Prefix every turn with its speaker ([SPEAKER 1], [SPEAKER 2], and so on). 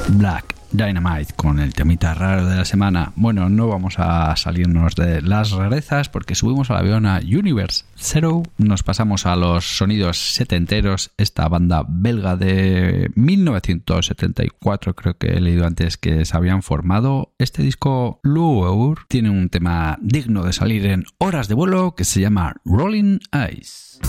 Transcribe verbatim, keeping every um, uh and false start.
[SPEAKER 1] Black Dynamite con el temita raro de la semana. Bueno, no vamos a salirnos de las rarezas porque subimos al avión a Universe Zero, nos pasamos a los sonidos setenteros. Esta banda belga de mil novecientos setenta y cuatro, creo que he leído antes que se habían formado. Este disco Lure tiene un tema digno de salir en horas de vuelo que se llama Rolling Eyes.